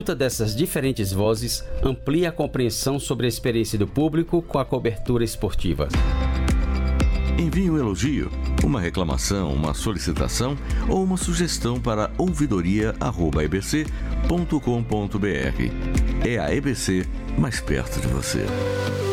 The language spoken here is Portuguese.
escuta dessas diferentes vozes amplia a compreensão sobre a experiência do público com a cobertura esportiva. Envie um elogio, uma reclamação, uma solicitação ou uma sugestão para ouvidoria@ebc.com.br. É a EBC mais perto de você.